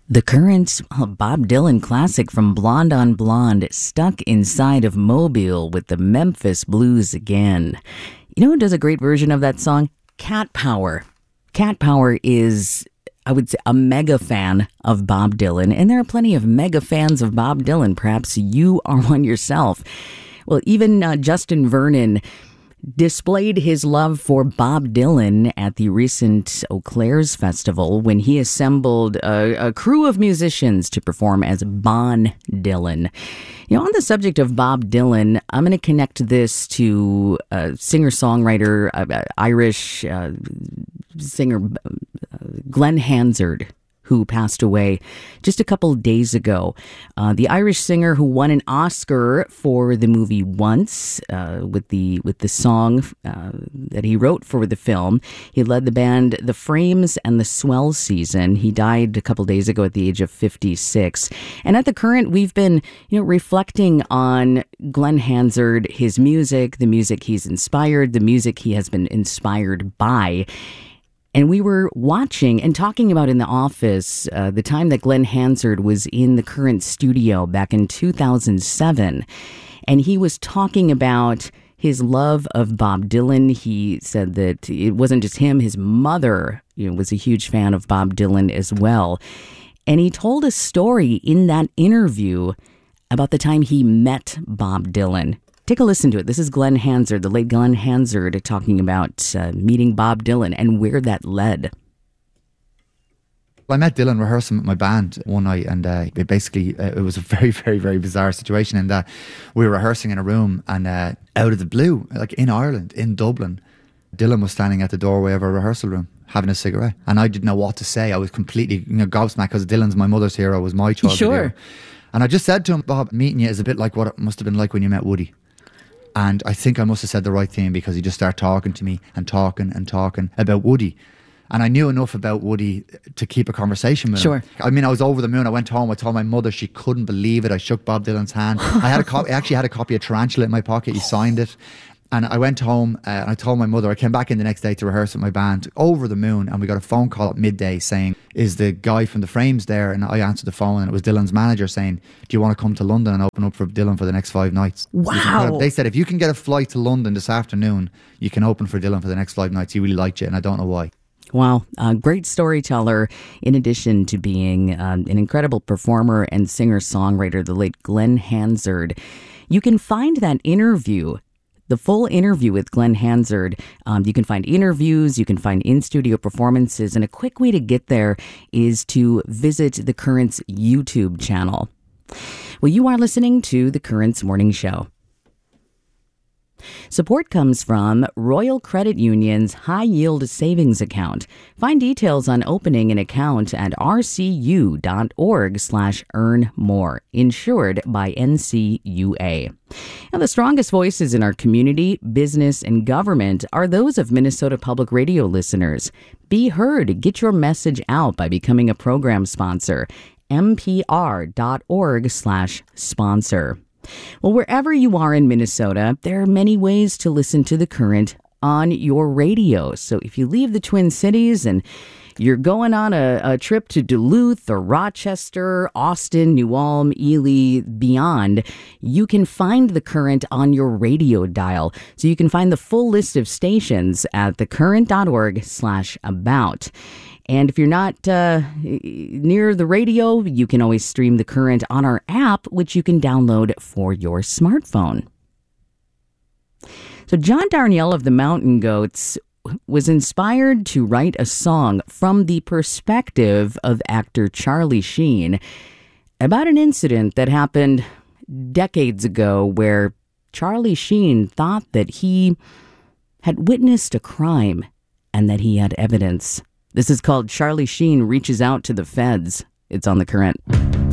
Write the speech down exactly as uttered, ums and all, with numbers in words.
The current uh, Bob Dylan classic from Blonde on Blonde, stuck inside of Mobile with the Memphis Blues again. You know who does a great version of that song? Cat Power. Cat Power is, I would say, a mega fan of Bob Dylan, and there are plenty of mega fans of Bob Dylan. Perhaps you are one yourself. Well, even uh, Justin Vernon displayed his love for Bob Dylan at the recent Eau Claire's Festival when he assembled a, a crew of musicians to perform as Bon Dylan. You know, on the subject of Bob Dylan, I'm going to connect this to a singer-songwriter, uh, Irish uh, singer uh, Glenn Hansard, who passed away just a couple days ago. Uh, the Irish singer who won an Oscar for the movie Once uh, with the with the song uh, that he wrote for the film. He led the band The Frames and the Swell Season. He died a couple days ago at the age of fifty-six. And at the current, we've been you know reflecting on Glenn Hansard, his music, the music he's inspired, the music he has been inspired by. And we were watching and talking about in the office uh, the time that Glenn Hansard was in the current studio back in two thousand seven. And he was talking about his love of Bob Dylan. He said that it wasn't just him. His mother you know, was a huge fan of Bob Dylan as well. And he told a story in that interview about the time he met Bob Dylan. Take a listen to it. This is Glenn Hansard, the late Glenn Hansard, talking about uh, meeting Bob Dylan and where that led. I met Dylan rehearsing with my band one night, and uh, it basically, uh, it was a very, very, very bizarre situation in that we were rehearsing in a room, and uh, out of the blue, like in Ireland, in Dublin, Dylan was standing at the doorway of our rehearsal room having a cigarette, and I didn't know what to say. I was completely you know, gobsmacked because Dylan's my mother's hero, was my childhood Sure. hero. And I just said to him, Bob, meeting you is a bit like what it must have been like when you met Woody. And I think I must have said the right thing because he just started talking to me and talking and talking about Woody. And I knew enough about Woody to keep a conversation with sure. him. I mean, I was over the moon. I went home. I told my mother. She couldn't believe it. I shook Bob Dylan's hand. I had a copy. I actually had a copy of Tarantula in my pocket. He signed it. And I went home uh, and I told my mother. I came back in the next day to rehearse with my band over the moon, and we got a phone call at midday saying, is the guy from the Frames there? And I answered the phone, and it was Dylan's manager saying, do you want to come to London and open up for Dylan for the next five nights? Wow. They said, if you can get a flight to London this afternoon, you can open for Dylan for the next five nights. He really liked you, and I don't know why. Wow, a great storyteller in addition to being um, an incredible performer and singer-songwriter, the late Glenn Hansard. You can find that interview, the full interview with Glenn Hansard. Um, you can find interviews, you can find in-studio performances, and a quick way to get there is to visit The Current's YouTube channel. Well, you are listening to The Current's Morning Show. Support comes from Royal Credit Union's High Yield Savings Account. Find details on opening an account at rcu.org slash earn more. Insured by N C U A. Now, the strongest voices in our community, business, and government are those of Minnesota Public Radio listeners. Be heard. Get your message out by becoming a program sponsor. npr.org slash sponsor. Well, wherever you are in Minnesota, there are many ways to listen to The Current on your radio. So if you leave the Twin Cities and you're going on a, a trip to Duluth or Rochester, Austin, New Ulm, Ely, beyond, you can find The Current on your radio dial. So you can find the full list of stations at thecurrent.org slash about. And if you're not uh, near the radio, you can always stream The Current on our app, which you can download for your smartphone. So John Darnielle of the Mountain Goats was inspired to write a song from the perspective of actor Charlie Sheen about an incident that happened decades ago where Charlie Sheen thought that he had witnessed a crime and that he had evidence. This is called Charlie Sheen Reaches Out to the Feds. It's on The Current.